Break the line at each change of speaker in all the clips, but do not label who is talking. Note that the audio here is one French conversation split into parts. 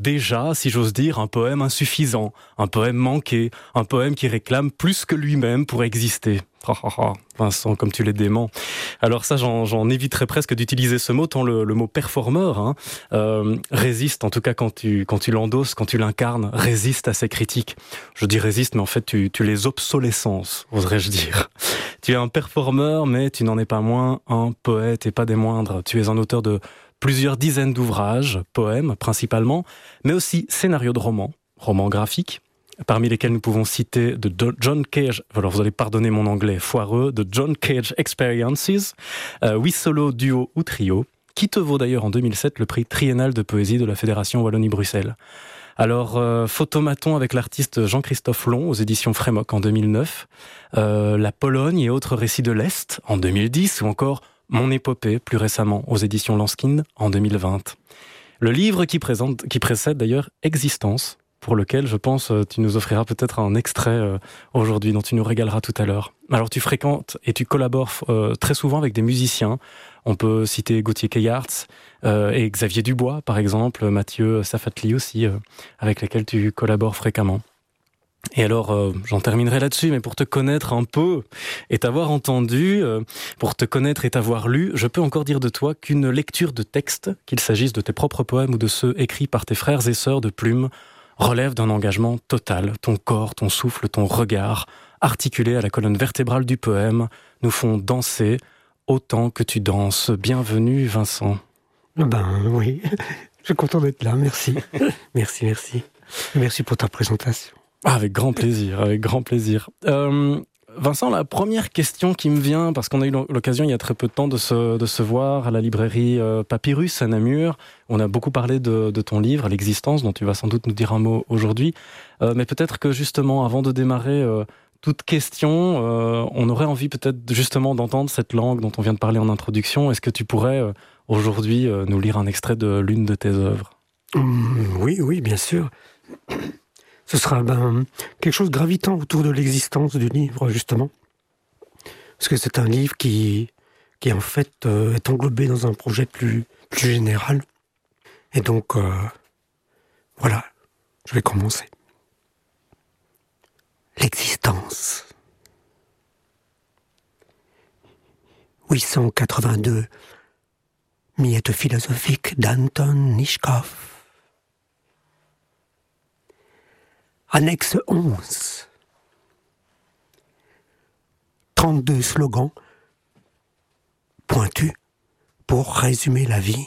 Déjà, si j'ose dire, un poème insuffisant, un poème manqué, un poème qui réclame plus que lui-même pour exister. Vincent, comme tu l'es dément. Alors ça, j'en éviterais presque d'utiliser ce mot, tant le mot performeur résiste, en tout cas quand tu l'endosses, quand tu l'incarnes, résiste à ces critiques. Je dis résiste, mais en fait tu les obsolescences, oserais-je dire. Tu es un performeur, mais tu n'en es pas moins un poète et pas des moindres. Tu es un auteur de plusieurs dizaines d'ouvrages, poèmes principalement, mais aussi scénarios de romans graphiques, parmi lesquels nous pouvons citer de John Cage, alors vous allez pardonner mon anglais foireux, de John Cage Experiences, 8 solos, duo ou trio, qui te vaut d'ailleurs en 2007 le prix triennal de poésie de la Fédération Wallonie-Bruxelles. Alors, Photomaton avec l'artiste Jean-Christophe Long aux éditions Frémoc en 2009, La Pologne et autres récits de l'Est en 2010, ou encore Mon épopée, plus récemment, aux éditions Lanskin, en 2020. Le livre qui précède d'ailleurs Existence, pour lequel, je pense, tu nous offriras peut-être un extrait aujourd'hui, dont tu nous régaleras tout à l'heure. Alors, tu fréquentes et tu collabores très souvent avec des musiciens. On peut citer Gauthier Keyarts et Xavier Dubois, par exemple, Mathieu Safatli aussi, avec lesquels tu collabores fréquemment. Et alors, j'en terminerai là-dessus, mais pour te connaître un peu et t'avoir entendu, pour te connaître et t'avoir lu, je peux encore dire de toi qu'une lecture de texte, qu'il s'agisse de tes propres poèmes ou de ceux écrits par tes frères et sœurs de plume, relève d'un engagement total. Ton corps, ton souffle, ton regard, articulés à la colonne vertébrale du poème, nous font danser autant que tu danses. Bienvenue, Vincent.
Ben oui, je suis content d'être là, merci. Merci. Merci pour ta présentation.
Avec grand plaisir, avec grand plaisir. Vincent, la première question qui me vient, parce qu'on a eu l'occasion il y a très peu de temps de se voir à la librairie Papyrus à Namur. On a beaucoup parlé de ton livre, L'Existence, dont tu vas sans doute nous dire un mot aujourd'hui. Mais peut-être que justement, avant de démarrer toute question, on aurait envie peut-être justement d'entendre cette langue dont on vient de parler en introduction. Est-ce que tu pourrais aujourd'hui nous lire un extrait de l'une de tes œuvres ?
Oui, bien sûr. Ce sera quelque chose gravitant autour de l'existence du livre, justement. Parce que c'est un livre qui en fait, est englobé dans un projet plus général. Et donc, voilà, je vais commencer. L'existence. 882. Miette philosophique d'Anton Nishkov. Annexe 11. 32 slogans pointus pour résumer la vie.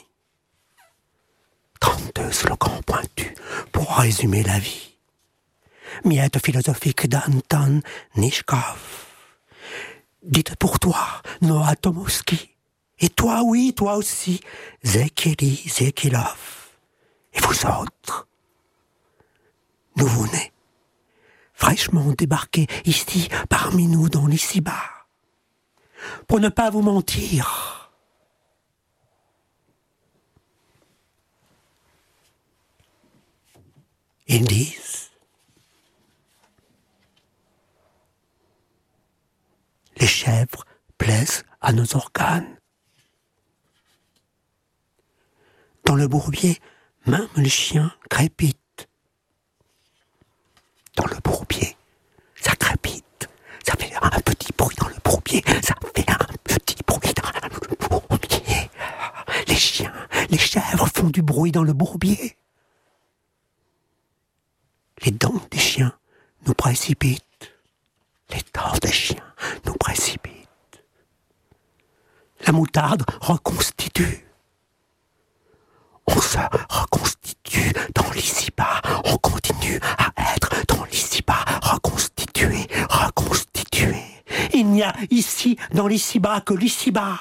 32 slogans pointus pour résumer la vie. Miette philosophique d'Anton Nishkov. Dites pour toi, Noah Tomowski. Et toi, oui, toi aussi, Zekeli Zekilov. Et vous autres, nouveau-nés, fraîchement débarqués ici, parmi nous, dans l'ici-bas. Pour ne pas vous mentir, ils disent: les chèvres plaisent à nos organes. Dans le bourbier, même les chiens crépitent. Dans le bourbier, ça crépite. Ça fait un petit bruit dans le bourbier. Ça fait un petit bruit dans le bourbier. Les chiens, les chèvres font du bruit dans le bourbier. Les dents des chiens nous précipitent. Les dents des chiens nous précipitent. La moutarde reconstitue. On se reconstitue dans l'ici-bas. On continue à être dans l'ici-bas, reconstitué. Il n'y a ici, dans l'ici-bas, que l'ici-bas.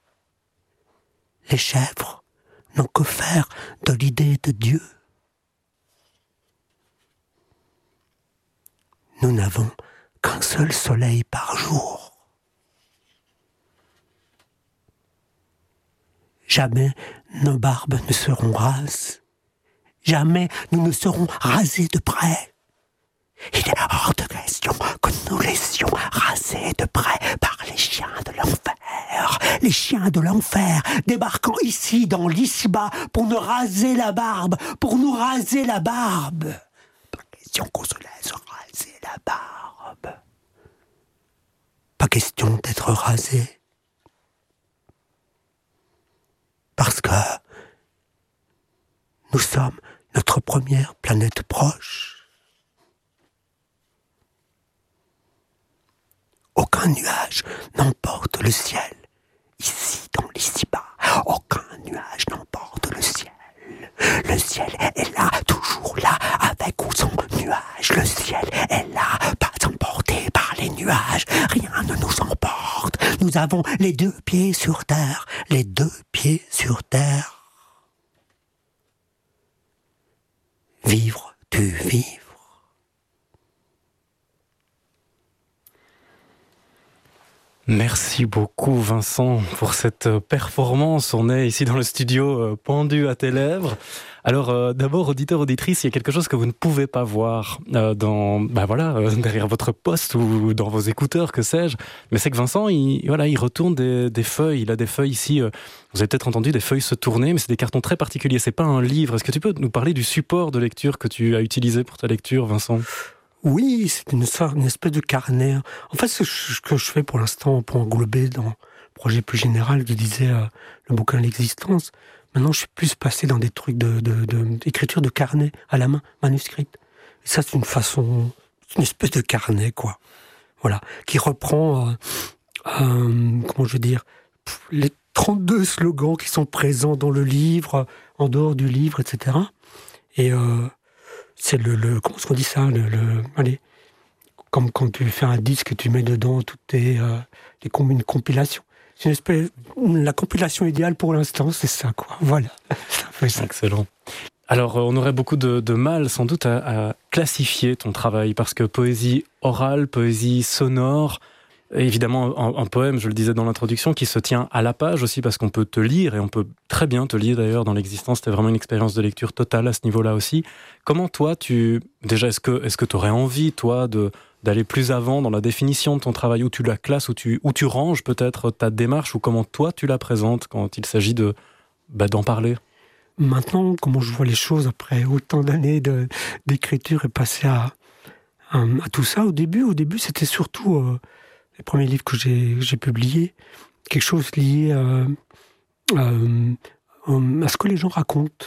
Les chèvres n'ont que faire de l'idée de Dieu. Nous n'avons qu'un seul soleil par jour. Jamais nos barbes ne seront rases. Jamais nous ne serons rasés de près. Il est hors de question que nous laissions raser de près par les chiens de l'enfer, les chiens de l'enfer, débarquant ici dans l'ici-bas pour nous raser la barbe, Pas question qu'on se laisse raser la barbe. Pas question d'être rasé. Parce que nous sommes notre première planète proche. Aucun nuage n'emporte le ciel, ici dans l'ici-bas. Aucun nuage n'emporte le ciel. Le ciel est là, toujours là, avec ou sans nuage. Le ciel est là, pas emporté par les nuages. Rien ne nous emporte. Nous avons les 2 pieds sur terre, les 2 pieds sur terre. Vivre, tu vivre.
Merci beaucoup Vincent pour cette performance. On est ici dans le studio pendu à tes lèvres. Alors d'abord, auditeur, auditrice, il y a quelque chose que vous ne pouvez pas voir derrière votre poste ou dans vos écouteurs, que sais-je. Mais c'est que Vincent, il retourne des feuilles. Il a des feuilles ici. Vous avez peut-être entendu des feuilles se tourner, mais c'est des cartons très particuliers. C'est pas un livre. Est-ce que tu peux nous parler du support de lecture que tu as utilisé pour ta lecture, Vincent ?
Oui, c'est une espèce de carnet. En fait, ce que je fais pour l'instant, pour englober dans le projet plus général, je disais le bouquin L'existence. Maintenant, je suis plus passé dans des trucs d'écriture de carnet à la main, manuscrite. Et ça, c'est une espèce de carnet, quoi. Voilà, qui reprend, les 32 slogans qui sont présents dans le livre, en dehors du livre, etc. Et c'est comment est-ce qu'on dit ça, allez, comme quand tu fais un disque et tu mets dedans toutes une compilation. C'est la compilation idéale pour l'instant, c'est ça, quoi. Voilà. Ça fait ça.
Excellent. Alors, on aurait beaucoup de mal, sans doute, à classifier ton travail, parce que poésie orale, poésie sonore, évidemment un poème, je le disais dans l'introduction, qui se tient à la page aussi, parce qu'on peut te lire, et on peut très bien te lire d'ailleurs dans L'existence. C'était vraiment une expérience de lecture totale à ce niveau-là aussi. Comment toi, déjà, est-ce que tu aurais envie, toi, d'aller plus avant dans la définition de ton travail, où tu la classes, où tu ranges peut-être ta démarche, ou comment toi tu la présentes quand il s'agit d'en parler?
Maintenant, comment je vois les choses après autant d'années d'écriture et passer à tout ça, au début c'était surtout les premiers livres que j'ai publiés, quelque chose lié à ce que les gens racontent.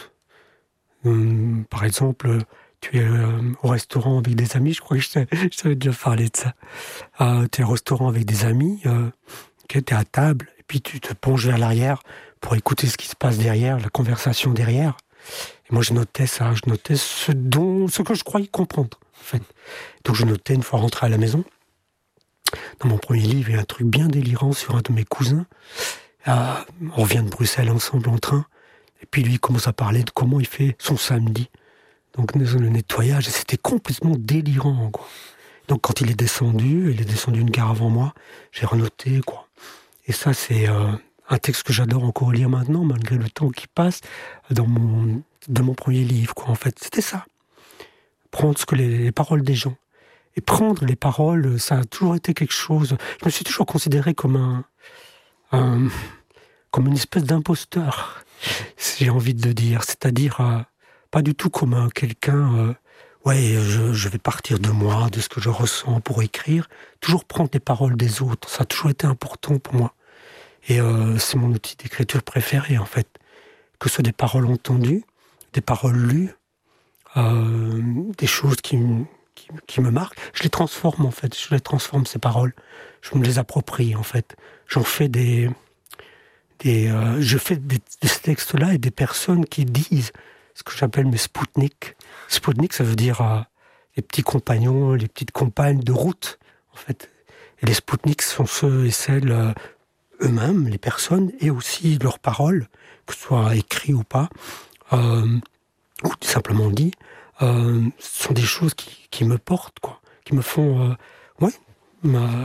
Par exemple, tu es au restaurant avec des amis, je crois que je t'avais déjà parlé de ça. Tu es au restaurant avec des amis, tu es à table, et puis tu te penches vers l'arrière pour écouter ce qui se passe derrière, la conversation derrière. Et moi, je notais ça, ce que je croyais comprendre, en fait. Donc, je notais une fois rentré à la maison. Dans mon premier livre, il y a un truc bien délirant sur un de mes cousins. On revient de Bruxelles ensemble en train. Et puis lui, il commence à parler de comment il fait son samedi. Donc le nettoyage, c'était complètement délirant, quoi. Donc quand il est descendu une gare avant moi, j'ai renoté, quoi. Et ça, c'est un texte que j'adore encore lire maintenant, malgré le temps qui passe, de mon premier livre, quoi. En fait, c'était ça. Prendre les paroles des gens. Et prendre les paroles, ça a toujours été quelque chose... Je me suis toujours considéré comme comme une espèce d'imposteur, si j'ai envie de le dire. C'est-à-dire, pas du tout comme quelqu'un... je vais partir de moi, de ce que je ressens pour écrire. Toujours prendre les paroles des autres, ça a toujours été important pour moi. Et c'est mon outil d'écriture préféré, en fait. Que ce soit des paroles entendues, des paroles lues, des choses qui me marquent, je les transforme, en fait. Je les transforme, ces paroles. Je me les approprie, en fait. J'en fais je fais des textes-là et des personnes qui disent ce que j'appelle mes Spoutniks. Spoutnik, ça veut dire les petits compagnons, les petites compagnes de route, en fait. Et les Spoutniks sont ceux et celles, eux-mêmes, les personnes, et aussi leurs paroles, que ce soit écrit ou pas, ou tout simplement dit, sont des choses qui me portent, quoi, qui me font... Il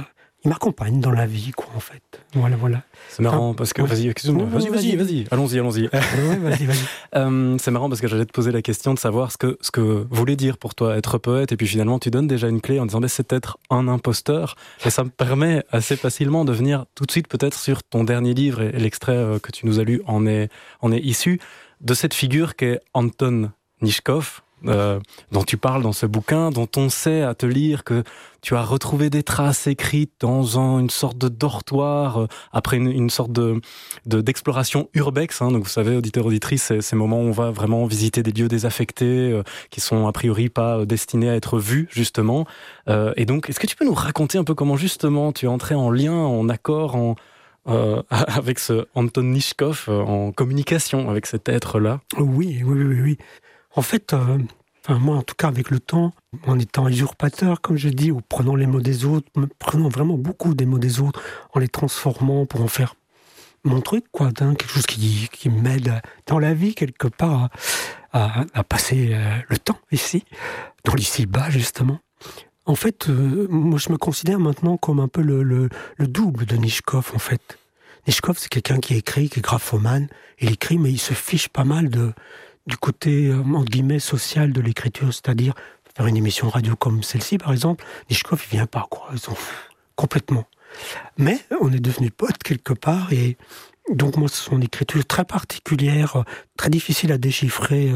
il m'accompagne dans la vie, quoi, en fait. Voilà.
C'est marrant parce que...
Ouais.
Vas-y, excuse-moi. Vas-y. Allons-y.
Ouais, vas-y.
C'est marrant parce que j'allais te poser la question de savoir ce que voulait dire pour toi être poète, et puis finalement tu donnes déjà une clé en disant c'est être un imposteur, et ça me permet assez facilement de venir tout de suite peut-être sur ton dernier livre, et l'extrait que tu nous as lu en est issu de cette figure qu'est Anton Nishkov, dont tu parles dans ce bouquin, dont on sait à te lire que tu as retrouvé des traces écrites dans une sorte de dortoir, après une sorte d'exploration urbex, hein. Donc vous savez, auditeurs, auditrices, ces moments où on va vraiment visiter des lieux désaffectés, qui sont a priori pas destinés à être vus, justement. Et donc, est-ce que tu peux nous raconter un peu comment justement tu es entré en lien, en accord, avec ce Anton Nishkov, en communication avec cet être-là?
Oui. En fait, moi, en tout cas, avec le temps, en étant usurpateur, comme je dis, ou prenant les mots des autres, prenant vraiment beaucoup des mots des autres, en les transformant pour en faire mon truc, quoi, quelque chose qui m'aide dans la vie, quelque part, à passer le temps ici, dans l'ici-bas, justement. En fait, moi, je me considère maintenant comme un peu le double de Nishkov, en fait. Nishkov, c'est quelqu'un qui écrit, qui est graphomane. Il écrit, mais il se fiche pas mal du côté, entre guillemets, social de l'écriture, c'est-à-dire faire une émission radio comme celle-ci, par exemple. Nishkov, il vient pas, quoi. Ils sont complètement. Mais on est devenus potes quelque part, et donc moi, c'est son écriture très particulière, très difficile à déchiffrer,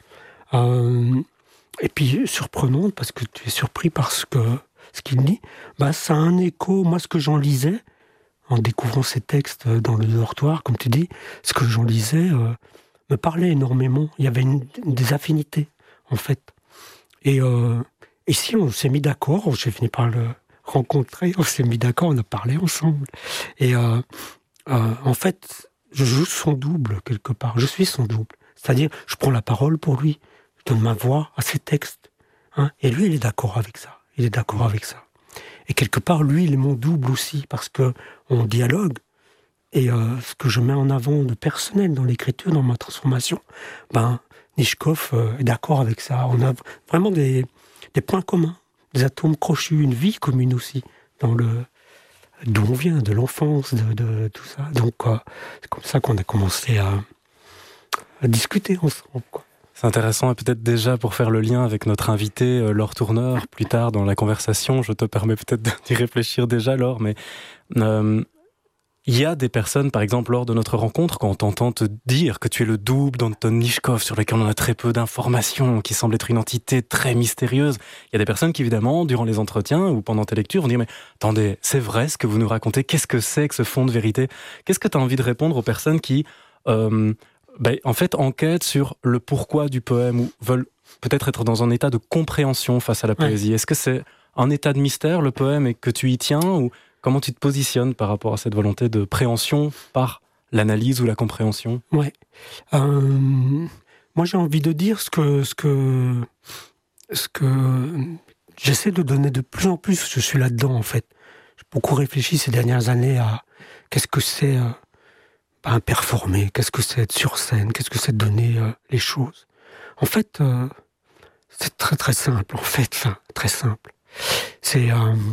et puis surprenante, parce que tu es surpris par ce qu'il dit. Ça a un écho, moi, ce que j'en lisais, en découvrant ces textes dans le dortoir, comme tu dis, ce que j'en lisais me parlait énormément. Il y avait des affinités, en fait. Et si on s'est mis d'accord, j'ai fini par le rencontrer, on s'est mis d'accord, on a parlé ensemble. Et en fait, je joue son double, quelque part. Je suis son double. C'est-à-dire, je prends la parole pour lui, je donne ma voix à ses textes. Hein, et lui, il est d'accord avec ça. Et quelque part, lui, il est mon double aussi, parce que on dialogue. Et ce que je mets en avant de personnel dans l'écriture, dans ma transformation, Nishkov est d'accord avec ça. On a vraiment des points communs, des atomes crochus, une vie commune aussi, d'où on vient, de l'enfance, de tout ça. Donc, c'est comme ça qu'on a commencé à discuter ensemble, quoi.
C'est intéressant, et peut-être déjà pour faire le lien avec notre invité, Laure Tourneur, plus tard dans la conversation, je te permets peut-être d'y réfléchir déjà, Laure, mais il y a des personnes, par exemple, lors de notre rencontre, quand on t'entend te dire que tu es le double d'Anton Nishkov, sur lequel on a très peu d'informations, qui semble être une entité très mystérieuse, il y a des personnes qui, évidemment, durant les entretiens ou pendant tes lectures, vont dire « Mais attendez, c'est vrai ce que vous nous racontez, qu'est-ce que c'est que ce fond de vérité ?» Qu'est-ce que tu as envie de répondre aux personnes qui, en fait, enquêtent sur le pourquoi du poème, ou veulent peut-être être dans un état de compréhension face à la poésie? Est-ce que c'est un état de mystère, le poème, et que tu y tiens, ou comment tu te positionnes par rapport à cette volonté de préhension par l'analyse ou la compréhension?
Ouais. Moi, j'ai envie de dire ce que j'essaie de donner de plus en plus. Je suis là-dedans, en fait. J'ai beaucoup réfléchi ces dernières années à qu'est-ce que c'est performer, qu'est-ce que c'est être sur scène, qu'est-ce que c'est donner les choses. En fait, c'est très très simple. Très simple. C'est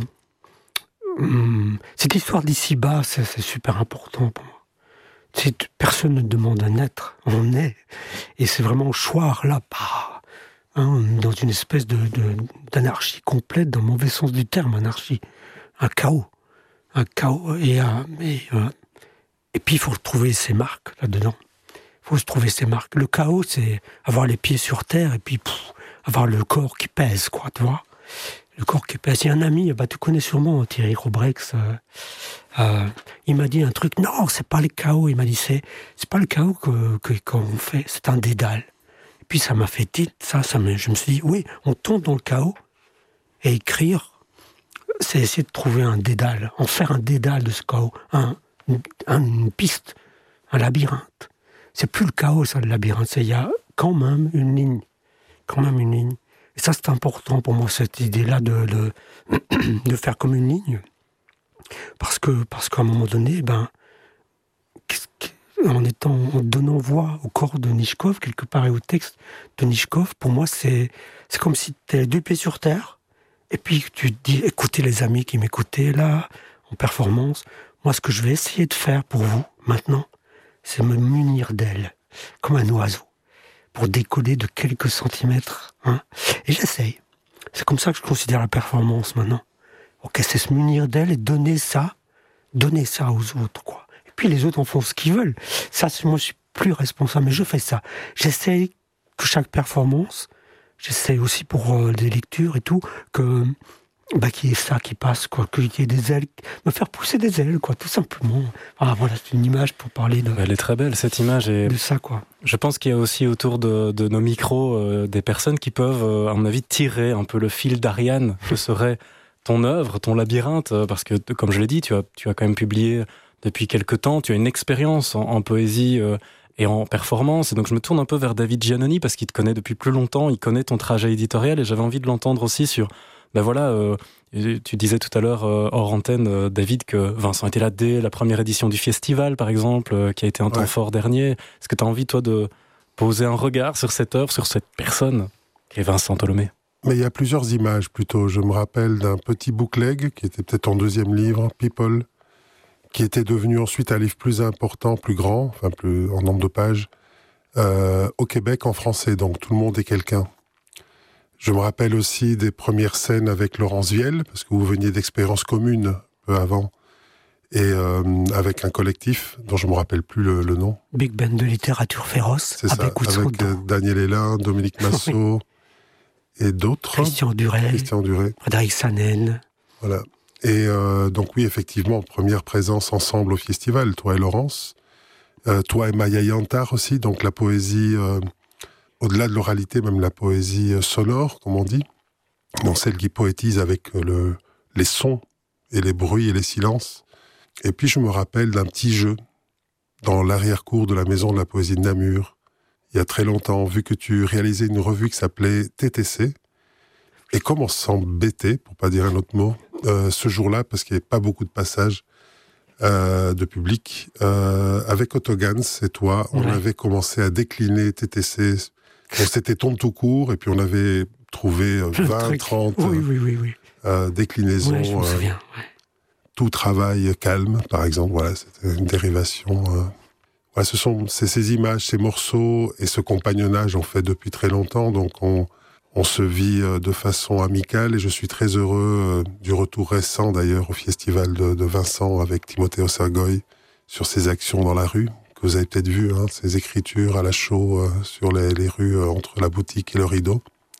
cette histoire d'ici-bas, c'est super important pour moi. Personne ne demande à naître, on est. Et c'est vraiment choir là, dans une espèce d'anarchie complète, dans le mauvais sens du terme, anarchie. Un chaos. Et puis il faut trouver ses marques là-dedans. Il faut se trouver ses marques. Le chaos, c'est avoir les pieds sur terre et puis avoir le corps qui pèse, quoi, tu vois. Le corps qui pèse. Il y a un ami, tu connais sûrement Thierry Robrex, il m'a dit un truc, non, c'est pas le chaos. Il m'a dit, c'est pas le chaos qu'on fait, c'est un dédale. Et puis ça m'a fait tilt, je me suis dit, oui, on tombe dans le chaos, et écrire, c'est essayer de trouver un dédale, en faire un dédale de ce chaos, une piste, un labyrinthe. C'est plus le chaos, ça, le labyrinthe, il y a quand même une ligne. Et ça, c'est important pour moi, cette idée-là de faire comme une ligne. Parce qu'à un moment donné, en donnant voix au corps de Nishkov, quelque part, et au texte de Nishkov, pour moi, c'est comme si tu as les deux pieds sur terre, et puis tu te dis, écoutez les amis qui m'écoutaient là, en performance. Moi, ce que je vais essayer de faire pour vous, maintenant, c'est me munir d'ailes, comme un oiseau, pour décoller de quelques centimètres. Hein. Et j'essaye. C'est comme ça que je considère la performance, maintenant. Ok, c'est se munir d'ailes et donner ça aux autres, quoi. Et puis les autres en font ce qu'ils veulent. Ça, moi, je suis plus responsable, mais je fais ça. J'essaye que chaque performance, j'essaye aussi pour des lectures et tout, qu'il y ait ça qui passe, quoi, qu'il y ait des ailes, me faire pousser des ailes, quoi, tout simplement. Ah, voilà, c'est une image pour parler de...
Elle est très belle, cette image. Et
de ça, quoi.
Je pense qu'il y a aussi autour de nos micros des personnes qui peuvent, à mon avis, tirer un peu le fil d'Ariane, que serait ton œuvre, ton labyrinthe, parce que, comme je l'ai dit, tu as quand même publié depuis quelque temps, tu as une expérience en poésie et en performance, et donc je me tourne un peu vers David Giannoni, parce qu'il te connaît depuis plus longtemps, il connaît ton trajet éditorial, et j'avais envie de l'entendre aussi sur... Ben voilà, tu disais tout à l'heure, hors antenne, David, que Vincent était là dès la première édition du festival, par exemple, qui a été un temps fort dernier. Est-ce que tu as envie, toi, de poser un regard sur cette œuvre, sur cette personne qui est Vincent Tholomé ?
Mais il y a plusieurs images, plutôt. Je me rappelle d'un petit bookleg, qui était peut-être ton deuxième livre, People, qui était devenu ensuite un livre plus important, plus grand, enfin plus en nombre de pages, au Québec en français, donc Tout le monde est quelqu'un. Je me rappelle aussi des premières scènes avec Laurence Viel, parce que vous veniez d'expériences communes peu avant, et avec un collectif dont je ne me rappelle plus le nom.
Big Band de littérature féroce,
c'est avec Daniel Hélin, Dominique Massot, et d'autres.
Christian Duret. Frédéric Sanen.
Voilà. Et donc oui, effectivement, première présence ensemble au festival, toi et Laurence. Toi et Maya Yantar aussi, donc la poésie... au-delà de l'oralité, même la poésie sonore, comme on dit, donc celle qui poétise avec les sons et les bruits et les silences. Et puis je me rappelle d'un petit jeu dans l'arrière-cour de la maison de la poésie de Namur, il y a très longtemps, vu que tu réalisais une revue qui s'appelait TTC, et comme on se s'embêtait, pour pas dire un autre mot, ce jour-là, parce qu'il n'y avait pas beaucoup de passages de public, avec Otto Gans et toi, on avait commencé à décliner TTC. C'était ton tout court, et puis on avait trouvé 20, 30 déclinaisons.
Ouais, je me souviens,
Tout travail calme, par exemple. Voilà, c'était une dérivation. Voilà, c'est ces images, ces morceaux et ce compagnonnage, on fait depuis très longtemps. Donc on se vit de façon amicale, et je suis très heureux du retour récent, d'ailleurs, au festival de Vincent avec Timothée Ossergoy sur ses actions dans la rue. Vous avez peut-être vu ces écritures à la chaux sur les rues entre la boutique et le rideau.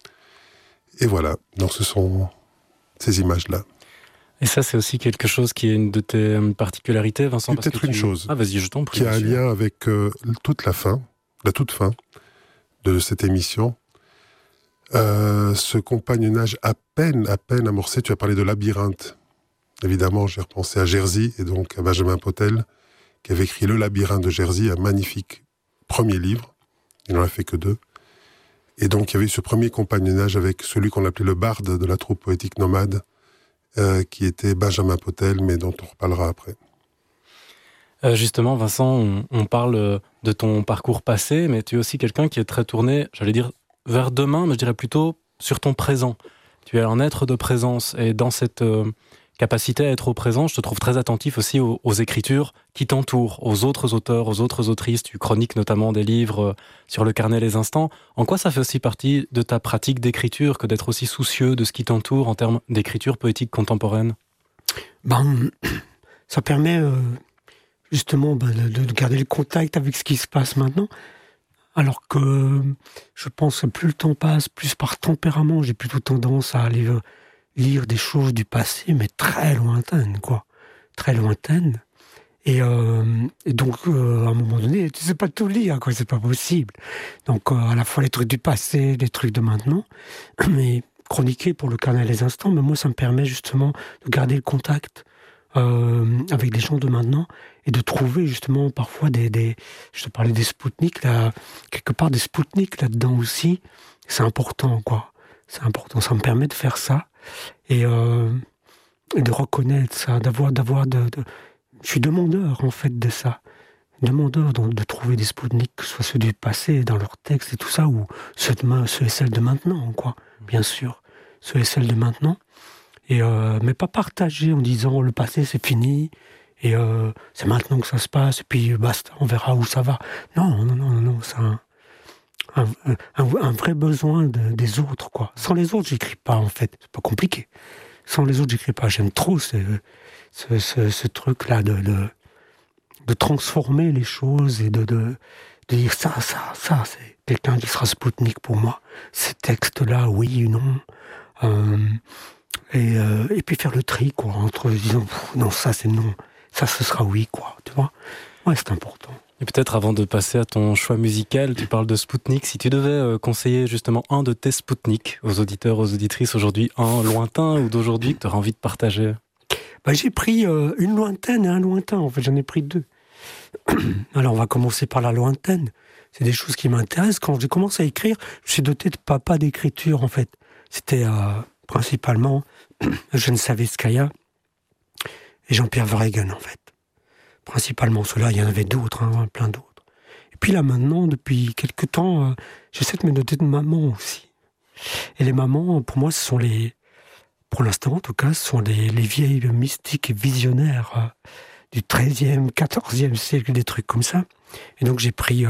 Et voilà, donc ce sont ces images-là.
Et ça, c'est aussi quelque chose qui est une de tes particularités, Vincent.
Peut-être une chose
vas-y, je t'en prie.
Qui a un lien avec la toute fin de cette émission. Ce compagnonnage à peine amorcé. Tu as parlé de labyrinthe. Évidemment, j'ai repensé à Jerzy et donc à Benjamin Potel, qui avait écrit Le labyrinthe de Jerzy, un magnifique premier livre. Il n'en a fait que 2. Et donc, il y avait eu ce premier compagnonnage avec celui qu'on appelait le barde de la troupe poétique nomade, qui était Benjamin Potel, mais dont on reparlera après.
Justement, Vincent, on parle de ton parcours passé, mais tu es aussi quelqu'un qui est très tourné, j'allais dire, vers demain, mais je dirais plutôt sur ton présent. Tu es un être de présence, et dans cette... capacité à être au présent, je te trouve très attentif aussi aux écritures qui t'entourent, aux autres auteurs, aux autres autrices. Tu chroniques notamment des livres sur le carnet Les Instants. En quoi ça fait aussi partie de ta pratique d'écriture que d'être aussi soucieux de ce qui t'entoure en termes d'écriture poétique contemporaine ?
Ça permet justement de garder le contact avec ce qui se passe maintenant. Alors que je pense que plus le temps passe, plus par tempérament, j'ai plutôt tendance à aller... lire des choses du passé, mais très lointaines, quoi. Très lointaines. Et donc, à un moment donné, tu sais pas tout lire, quoi, c'est pas possible. Donc, à la fois les trucs du passé, les trucs de maintenant, mais chroniquer pour le carnet Les Instants, mais moi, ça me permet justement de garder le contact avec des gens de maintenant, et de trouver justement parfois je te parlais des Spoutniks, là, quelque part des Spoutniks là-dedans aussi. C'est important, quoi. C'est important, ça me permet de faire ça. Et de reconnaître ça, je suis demandeur en fait de ça, demandeur de trouver des Spoutniks, que ce soit ceux du passé dans leurs textes et tout ça, ou ceux et celles de maintenant, quoi, bien sûr, ceux et celles de maintenant. Mais pas partager en disant le passé c'est fini, et c'est maintenant que ça se passe, et puis basta, on verra où ça va. Non, c'est un vrai besoin des autres, quoi. Sans les autres, j'écris pas, en fait. C'est pas compliqué. Sans les autres, j'écris pas. J'aime trop ce truc-là de transformer les choses et de dire ça, c'est quelqu'un qui sera Spoutnik pour moi. Ces textes-là, oui ou non. Et puis faire le tri, quoi, entre disant non, ça c'est non, ça ce sera oui, quoi, tu vois. Ouais, c'est important.
Et peut-être avant de passer à ton choix musical, tu parles de Spoutnik. Si tu devais conseiller justement un de tes Spoutnik aux auditeurs, aux auditrices aujourd'hui, un lointain ou d'aujourd'hui que tu auras envie de partager?
J'ai pris une lointaine et un lointain, en fait, j'en ai pris deux. Alors on va commencer par la lointaine. C'est des choses qui m'intéressent. Quand j'ai commencé à écrire, je suis doté de pas d'écriture, en fait. C'était principalement Eugène Savitskaya et Jean-Pierre Verhegen, en fait. Principalement ceux-là, il y en avait d'autres, plein d'autres. Et puis là, maintenant, depuis quelques temps, j'essaie de me noter de mamans aussi. Et les mamans, pour moi, pour l'instant en tout cas, ce sont les vieilles mystiques et visionnaires du XIIIe, XIVe siècle, des trucs comme ça. Et donc j'ai pris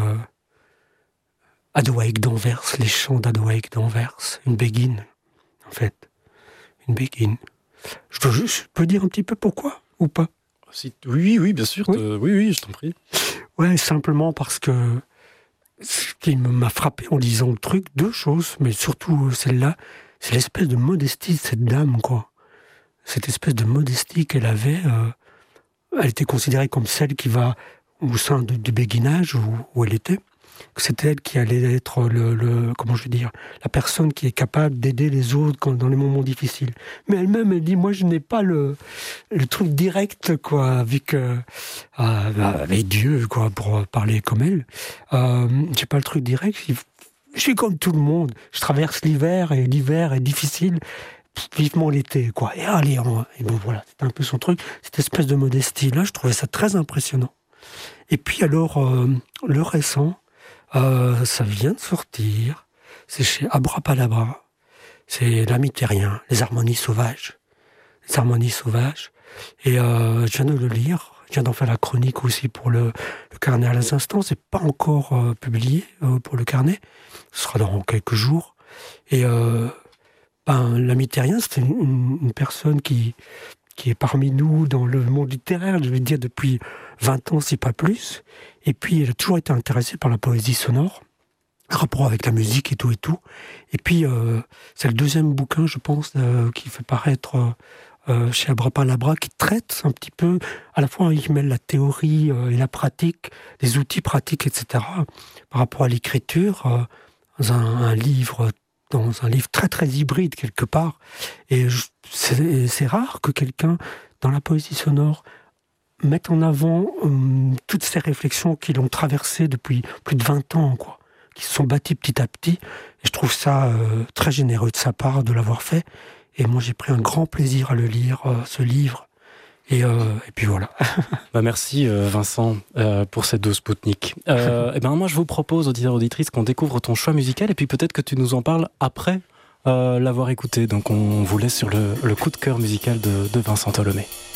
Adouaïk d'Anvers, les chants d'Adouaïk d'Anvers, une béguine, en fait. Une béguine. Je peux dire un petit peu pourquoi, ou pas?
Oui, bien sûr.
Oui.
Oui, je t'en prie.
Ouais, simplement parce que ce qui m'a frappé en lisant le truc, deux choses, mais surtout celle-là, c'est l'espèce de modestie de cette dame, quoi. Cette espèce de modestie qu'elle avait, elle était considérée comme celle qui va au sein du béguinage où elle était, que c'était elle qui allait être comment je vais dire, la personne qui est capable d'aider les autres dans les moments difficiles. Mais elle-même, elle dit, moi je n'ai pas le truc direct, quoi, avec Dieu, quoi, pour parler comme elle. J'ai pas le truc direct, je suis comme tout le monde, je traverse l'hiver, et l'hiver est difficile, vivement l'été, quoi. Et allez, et bon voilà, c'était un peu son truc, cette espèce de modestie-là, je trouvais ça très impressionnant. Et puis alors, le récent, ça vient de sortir, c'est chez Abrapalabra, c'est l'ami terrien, les harmonies sauvages. Les harmonies sauvages. Et je viens de le lire, je viens d'en faire la chronique aussi pour le carnet à l'instant, c'est pas encore publié pour le carnet, ce sera dans quelques jours. Et l'ami terrien, c'était une personne qui est parmi nous dans le monde littéraire, je vais dire depuis 20 ans, si pas plus. Et puis, elle a toujours été intéressée par la poésie sonore, rapport avec la musique et tout. Et puis, c'est le deuxième bouquin, je pense, qui fait paraître chez Abrapalabra, qui traite un petit peu, à la fois, il mêle la théorie et la pratique, les outils pratiques, etc., par rapport à l'écriture, dans un livre très, très hybride, quelque part. Et c'est rare que quelqu'un, dans la poésie sonore, mette en avant toutes ces réflexions qui l'ont traversé depuis plus de 20 ans, quoi, qui se sont bâties petit à petit. Et je trouve ça très généreux de sa part de l'avoir fait. Et moi, j'ai pris un grand plaisir à le lire, ce livre. Et puis voilà.
Merci Vincent pour ces 2 Spoutnik. Moi, je vous propose, auditeurs, auditrices, qu'on découvre ton choix musical et puis peut-être que tu nous en parles après l'avoir écouté. Donc on vous laisse sur le coup de cœur musical de Vincent Tholomé.